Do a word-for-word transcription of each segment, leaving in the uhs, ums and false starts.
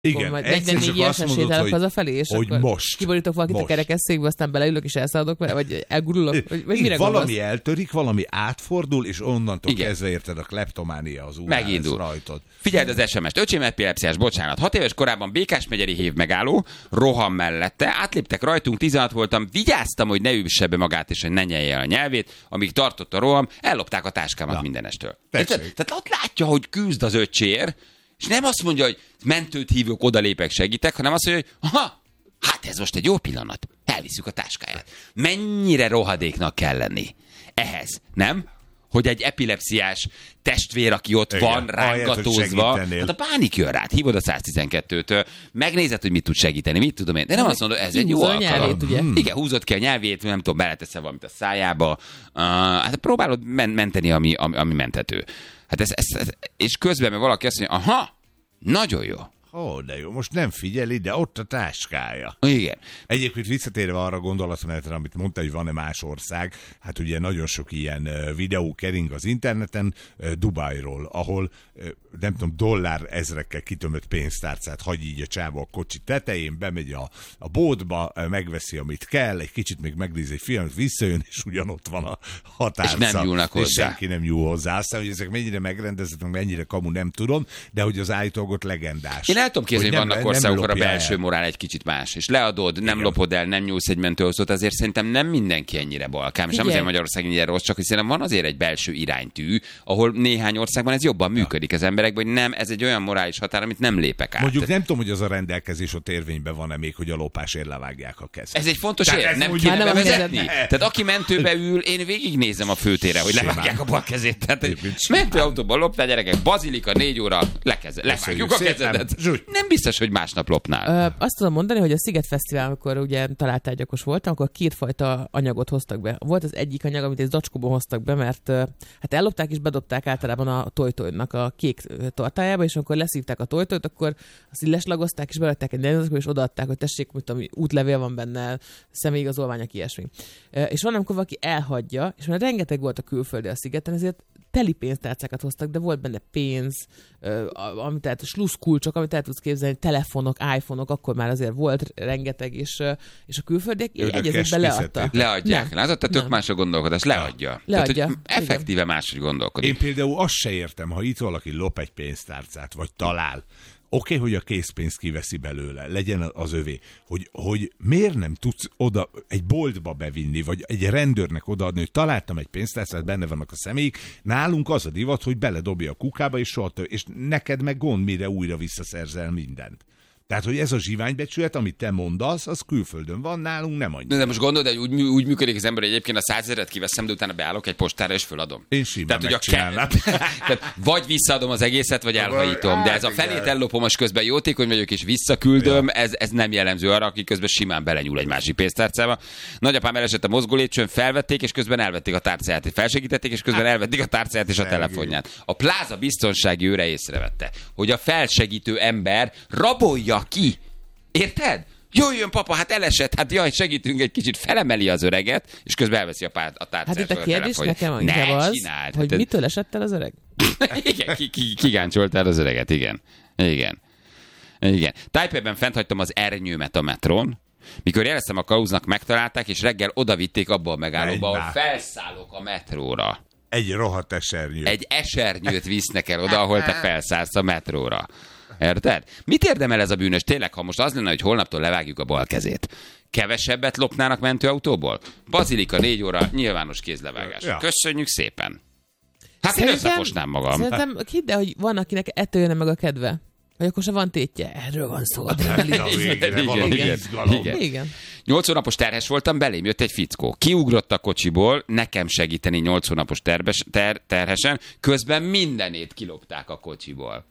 Igen, majd egyszer negyvennégy csak évesen azt mondod, sétálok hogy, hazafelé, és hogy akkor most. kiborítok valakit most. a kerekesszékbe, aztán beleülök, és elszaladok vele, vagy elgurulok, vagy, vagy mire valami gondolsz? eltörik, valami átfordul, és onnantól Igen. kezdve érted a kleptománia az úrá Megindul. rajtod. Figyeld az es em est. Öcsém epilepsziás, bocsánat. Hat éves korában Békás megyeri hév megálló, roham mellette, átléptek rajtunk, tizenhat voltam, vigyáztam, hogy ne üsse be magát, és hogy ne nyelje a nyelvét, amíg tartott a roham, ellopták a táskámat Na. mindenestől. Tessék. Tehát, tehát ott látja, hogy küzd az öcsér, és nem azt mondja, hogy mentőt hívok, odalépek, segítek, hanem azt mondja, hogy aha, hát ez most egy jó pillanat, elviszük a táskáját. Mennyire rohadéknak kell lenni ehhez, nem? Hogy egy epilepsziás testvér, aki ott Igen, van, ahelyett, hogy rángatózva, segítenél. hát a pánik jön rád, hívod a száztizenkettőt, megnézed, hogy mit tud segíteni, mit tudom én, de nem azt mondod, ez egy jó Húzza a alkalom. nyelvét, ugye? Hmm. Igen, húzod ki a nyelvét, nem tudom, beleteszel valamit a szájába, uh, hát próbálod men- menteni, ami, ami, ami menthető. Hát ez, ez, ez, és közben, mert valaki azt mondja, aha, nagyon jó. Ó, de jó, most nem figyeli, de ott a táskája. Igen. Egyébként visszatérve arra gondolatmenetre, amit mondta, hogy van-e más ország, hát ugye nagyon sok ilyen ö, videó kering az interneten ö, Dubájról, ahol ö, nem tudom, dollár ezrekkel kitömött pénztárcát hagy így a csáva a kocsi tetején, bemegy a, a bódba, ö, megveszi, amit kell, egy kicsit még megnéz egy filmet, visszajön, és ugyanott van a határca. És nem nyúlnak és hozzá. senki nem nyúl hozzá. Aztán, hogy ezek mennyire megrendezett, mennyire kamu, nem tudom, de hogy az állítólag legendás. Én el tudom képzelni, hogy nem- vannak nem országok, ahol a lopja belső el. morál egy kicsit más, és leadod, nem Igen. lopod el, nem nyúlsz egy mentőhozót, azért szerintem nem mindenki ennyire balkám, és nem Figyelj. azért Magyarország ennyire rossz, csak hogy szerintem van azért egy belső iránytű, ahol néhány országban ez jobban működik az emberekben, hogy nem, ez egy olyan morális határ, amit nem lépek át. Mondjuk nem tudom, hogy az a rendelkezés ott érvényben van-e még, hogy a lopásért levágják a kezet. Ez egy fontos Tehát ér, ez nem mondjuk- kéne Már nem a bevezetni. kezed. Tehát aki mentőbe ül, én végignézem a főtére, hogy Simán. levágják a bal kezét. Tehát egy Egyébként simán. mentőautóban loptál, gyerekek, bazilika, négy óra, lekeze, levágjuk a szépen. kezedet. Zsúgy. Nem biztos, hogy másnap lopnál. Ö, azt tudom mondani, hogy a Sziget Fesztivál, amikor ugye találtárgyakos voltam, akkor kétfajta anyagot hoztak be. Volt az egyik anyag, amit egy zacskóban hoztak be, mert ö, hát ellopták és bedobták általában a tojtojnak a kék ö, tartájába, és amikor leszívták a tojtojt, akkor azt így leslagozták, és belettek egy negyedzacskóba, és odaadták, hogy tessék, mit tudom, útlevél van benne, személyigazolványok, ilyesmi. Ö, és van, amikor valaki elhagyja, és már rengeteg volt a külföldi a szigeten, ezért teli pénztárcákat hoztak, de volt benne pénz, ö, a- amit tehát sluszkulcsok, amit el tudsz képzelni, telefonok, iPhone-ok, akkor már azért volt rengeteg, és, ö, és a külföldiek Ő, de egyezőkbe cash leadta. fizették. Leadják. Nem. Látod, te tök Nem. más a gondolkodás. Leadja. Leadja. Tehát, hogy Igen. effektíve máshogy gondolkodik. Én például azt se értem, ha itt valaki lop egy pénztárcát, vagy talál, oké, okay, hogy a készpénzt kiveszi belőle, legyen az övé, hogy, hogy miért nem tudsz oda egy boltba bevinni, vagy egy rendőrnek odaadni, hogy találtam egy pénztárcát, benne vannak a személyik, nálunk az a divat, hogy beledobja a kukába, és soha több, és neked meg gond, mire újra visszaszerzel mindent. Tehát, hogy ez a zsiványbecsület, amit te mondasz, az külföldön van, nálunk nem annyi. De, de most gondolod, hogy úgy, mű- úgy működik az ember, hogy egyébként a százezret kiveszem, de utána beállok egy postára és föladom. Én simán hogy a megcsinálnám. Tehát vagy visszaadom az egészet, vagy elhajítom. De ez a Hát, igen. felét ellopom, és közben jótékony vagyok, és visszaküldöm, ez, ez nem jellemző arra, aki közben simán belenyúl egy másik pénztárcába. Nagyapám elesett a mozgó lépcsőn, felvették, és közben elvették a tárcáját, felsegítették, és közben elvették a tárcáját és a Szegény. telefonját. A pláza biztonsági őre észrevette, hogy a felsegítő ember rabolja ki. Érted? Jöjjön, papa, hát elesett, hát jaj, segítünk egy kicsit, felemeli az öreget, és közben elveszi a, pár, a tárcát. Hát itt a kérdés nekem ne inkább az, csináld, hogy hát mitől esett el az öreg? igen, ki, ki, kigáncsoltál az öreget, igen. Igen. Igen. Taipeiben fent hagytam az ernyőmet a metrón, mikor jeleztem a kalauznak, megtalálták, és reggel odavitték abba a megállóba, Menj ahol már. felszállok a metróra. Egy rohadt esernyő. Egy esernyőt visznek el oda, ahol te felszállsz a metróra. Érted? Mit érdemel ez a bűnös? Tényleg, ha most az lenne, hogy holnaptól levágjuk a bal kezét, kevesebbet lopnának mentőautóból? Bazilika, négy óra, nyilvános kézlevágás. Ja. Köszönjük szépen. Hát én összefosnám magam. Szerintem hidd el, hogy van, akinek ettől jönne meg a kedve. Vagy akkor se van tétje. Erről van szó. adrenalin. Na, végre Igen, valami igen, izgalom. igen. Igen. Nyolc hónapos terhes voltam, belém jött egy fickó. Kiugrott a kocsiból, nekem segíteni nyolc hónapos terbes, ter, terhesen, közben mindenét kilopták a kocsiból.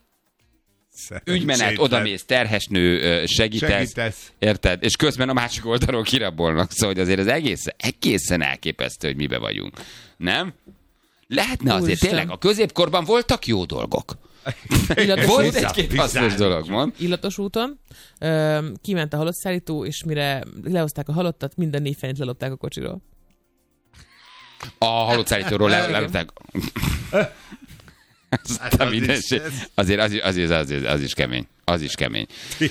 Ügymenet, Szerencsétlen. odamész, terhesnő, ö, segítesz, Segítesz. érted? És közben a másik oldalról kirabolnak, szóval hogy azért ez egészen, egészen elképesztő, hogy mibe vagyunk. Nem? Lehetne azért, Úristen. tényleg, a középkorban voltak jó dolgok. Illatos, Volt úton, egy-két hasznos dolog, mond. illatos úton, ö, kiment a halottszállító, és mire lehozták a halottat, minden négy fejét lelopták a kocsiról. A halottszállítóról le, lelőttek. Hát az Mindenség. is ez. Azért az, az, az, az, az is kemény. Az is kemény.